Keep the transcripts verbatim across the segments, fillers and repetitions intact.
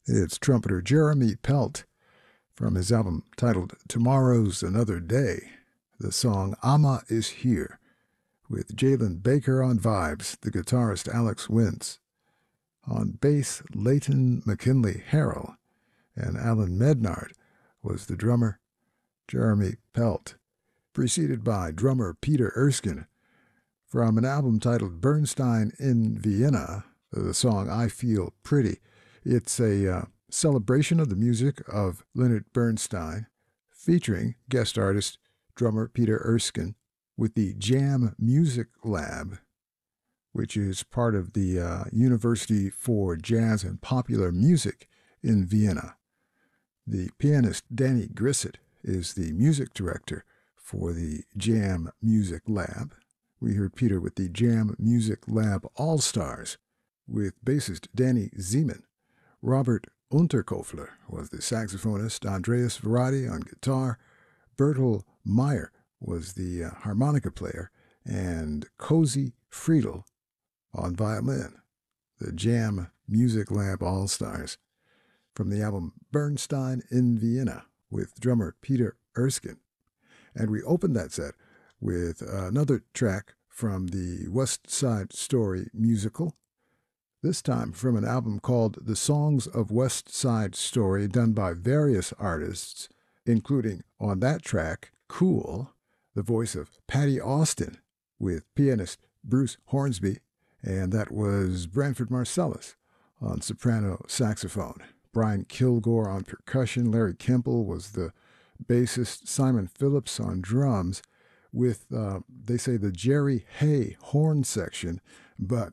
It's trumpeter Jeremy Pelt from his album titled Tomorrow's Another Day. The song Amma Is Here, with Jalen Baker on vibes, the guitarist Alex Wintz. On bass, Leighton McKinley Harrell, and Alan Mednard was the drummer. Jeremy Pelt, preceded by drummer Peter Erskine, from an album titled Bernstein in Vienna, the song I Feel Pretty. It's a uh, celebration of the music of Leonard Bernstein, featuring guest artist drummer Peter Erskine, with the Jam Music Lab, which is part of the uh, University for Jazz and Popular Music in Vienna. The pianist Danny Grissett is the music director for the Jam Music Lab. We heard Peter with the Jam Music Lab All-Stars, with bassist Danny Zeman. Robert Unterkofler was the saxophonist, Andreas Verratti on guitar, Bertel Meyer was the uh, harmonica player, and Cozy Friedel on violin. The Jam Music Lab All-Stars from the album Bernstein in Vienna with drummer Peter Erskine. And we opened that set with another track from the West Side Story musical, this time from an album called The Songs of West Side Story, done by various artists, including on that track, Cool, the voice of Patty Austin, with pianist Bruce Hornsby, and that was Branford Marsalis on soprano saxophone. Brian Kilgore on percussion, Larry Kemple was the bassist, Simon Phillips on drums, with, uh, they say, the Jerry Hay horn section, but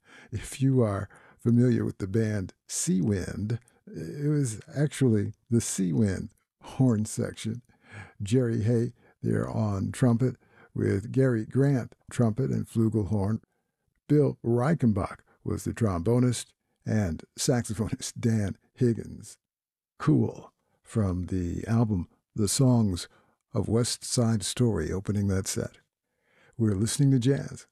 if you are familiar with the band Seawind, it was actually the Seawind horn section. Jerry Hay there on trumpet, with Gary Grant trumpet and flugelhorn. Bill Reichenbach was the trombonist, and saxophonist Dan Higgins. Cool, from the album The Songs of West Side Story, opening that set. We're listening to jazz